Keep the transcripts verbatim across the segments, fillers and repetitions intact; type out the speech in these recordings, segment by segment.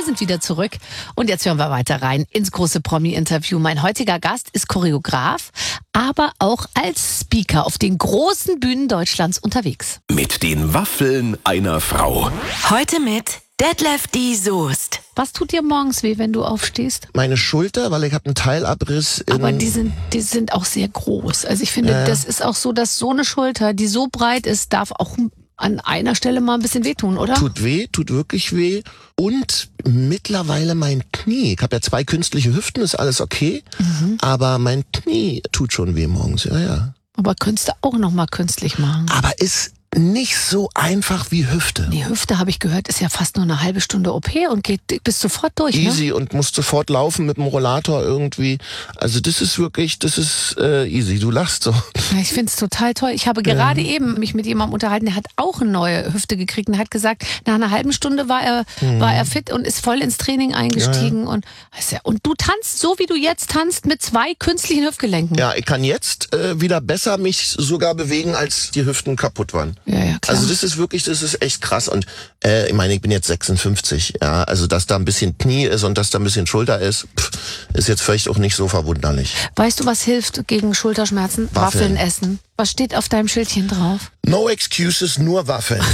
Wir sind wieder zurück und jetzt hören wir weiter rein ins große Promi-Interview. Mein heutiger Gast ist Choreograf, aber auch als Speaker auf den großen Bühnen Deutschlands unterwegs. Mit den Waffeln einer Frau. Heute mit Detlef D. Soest. Was tut dir morgens weh, wenn du aufstehst? Meine Schulter, weil ich habe einen Teilabriss. In Aber die sind, die sind auch sehr groß. Also ich finde, Ja. das ist auch so, dass so eine Schulter, die so breit ist, darf auch an einer Stelle mal ein bisschen wehtun, oder? Tut weh, tut wirklich weh. Und mittlerweile mein Knie. Ich habe ja zwei künstliche Hüften, ist alles okay. Mhm. Aber mein Knie tut schon weh morgens, ja, ja. Aber könntest du auch noch mal künstlich machen. Aber ist nicht so einfach wie Hüfte. Die Hüfte, habe ich gehört, ist ja fast nur eine halbe Stunde O P und geht bis sofort durch, Easy ne? und musst sofort laufen mit dem Rollator irgendwie. Also das ist wirklich, das ist äh, easy. Du lachst so. Ja, ich finde es total toll. Ich habe gerade eben mich mit jemandem unterhalten, der hat auch eine neue Hüfte gekriegt und hat gesagt, nach einer halben Stunde war er, Mhm. war er fit und ist voll ins Training eingestiegen. Ja, Und, und du tanzt so, wie du jetzt tanzt, mit zwei künstlichen Hüftgelenken. Ja, ich kann jetzt äh, wieder besser mich sogar bewegen, als die Hüften kaputt waren. Ja, ja, klar. Also das ist wirklich, das ist echt krass. Und äh, ich meine, ich bin jetzt sechsundfünfzig, ja, also dass da ein bisschen Knie ist und dass da ein bisschen Schulter ist, pff, ist jetzt vielleicht auch nicht so verwunderlich. Weißt du, was hilft gegen Schulterschmerzen? Waffeln. Waffeln essen. Was steht auf deinem Schildchen drauf? No excuses, nur Waffeln.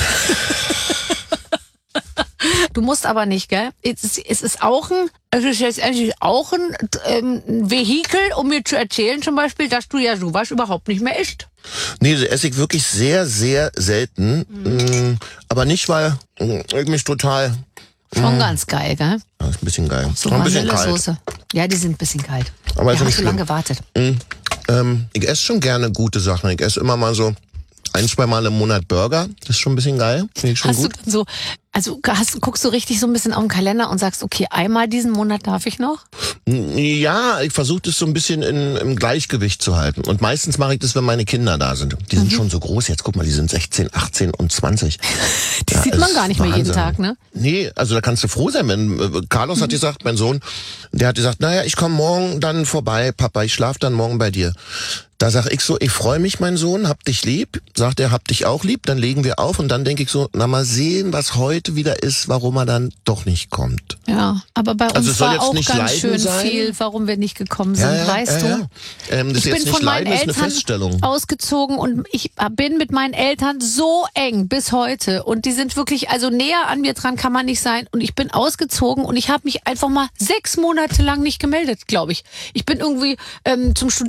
Du musst aber nicht, gell? Es ist, es ist auch ein, es ist jetzt endlich auch ein ähm, Vehikel, um mir zu erzählen zum Beispiel, dass du ja sowas überhaupt nicht mehr isst. Nee, so esse ich wirklich sehr, sehr selten. Mhm. Aber nicht, weil mh, ich mich total... Schon Mhm. ganz geil, gell? Ja, ist ein bisschen geil. So ein bisschen kalt. Vanillesoße. Ja, die sind ein bisschen kalt. Aber ist ja, nicht hast du lange schlimm. gewartet. Mhm. Ähm, ich esse schon gerne gute Sachen. Ich esse immer mal so ein, zwei Mal im Monat Burger. Das ist schon ein bisschen geil. Finde ich schon Hast gut. du dann so, also hast, guckst du richtig so ein bisschen auf den Kalender und sagst, okay, einmal diesen Monat darf ich noch? Ja, ich versuche das so ein bisschen in, im Gleichgewicht zu halten. Und meistens mache ich das, wenn meine Kinder da sind. Die sind Mhm. schon so groß. Jetzt guck mal, die sind sechzehn, achtzehn und zwanzig. Die Ja, sieht ist man gar nicht mehr jeden Wahnsinn. Tag, ne? Nee, also da kannst du froh sein. Wenn äh, Carlos hat gesagt, mein Sohn, der hat gesagt, naja, ich komme morgen dann vorbei, Papa, ich schlaf dann morgen bei dir. Da sag ich so, ich freue mich, mein Sohn, hab dich lieb. Sagt er, hab dich auch lieb. Dann legen wir auf und dann denke ich so, na mal sehen, was heute wieder ist, warum er dann doch nicht kommt. Ja, aber bei uns Also es soll war jetzt auch nicht ganz Leiden schön sein. viel, warum wir nicht gekommen sind, weißt ja, du? ja. Ähm, das Ich ist jetzt bin nicht von meinen Leiden, das ist eine Eltern Feststellung. ausgezogen und ich bin mit meinen Eltern so eng bis heute und die sind wirklich, also näher an mir dran kann man nicht sein und ich bin ausgezogen und ich habe mich einfach mal sechs Monate lang nicht gemeldet, glaube ich. Ich bin irgendwie ähm, zum Studieren